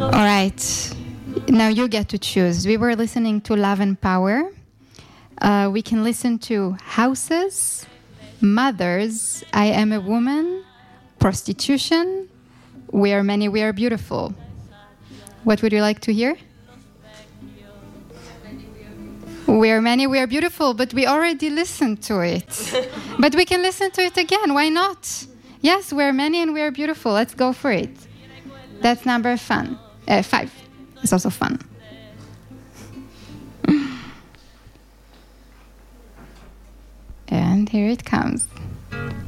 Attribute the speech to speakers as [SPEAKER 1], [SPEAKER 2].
[SPEAKER 1] All right. Now you get to choose. We were listening to Love and Power. We can listen to Houses, Mothers, I Am a Woman, Prostitution, We Are Many, We Are Beautiful. What would you like to hear? We are many, we are beautiful, but we already listened to it. But we can listen to it again. Why not? Yes, we are many and we are beautiful. Let's go for it. That's number 5. It's also fun. And here it comes.